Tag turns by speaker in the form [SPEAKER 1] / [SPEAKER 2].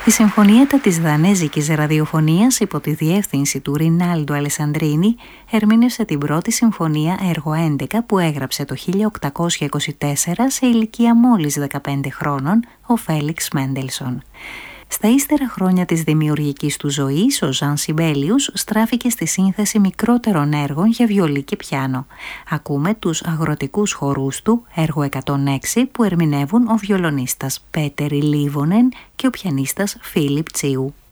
[SPEAKER 1] Η συμφωνίατα της Δανέζικης Ραδιοφωνίας υπό τη διεύθυνση του Ρινάλντο Αλεσαντρίνη ερμήνευσε την πρώτη συμφωνία έργο 11 που έγραψε το 1824 σε ηλικία μόλις 15 χρόνων ο Φέλιξ Μέντελσον. Στα ύστερα χρόνια της δημιουργικής του ζωής, ο Ζαν Σιμπέλιους στράφηκε στη σύνθεση μικρότερων έργων για βιολί και πιάνο. Ακούμε τους αγροτικούς χορούς του, έργο 106, που ερμηνεύουν ο βιολονίστας Πέτερι Λίβονεν και ο πιανίστας Φίλιπ Τσίου.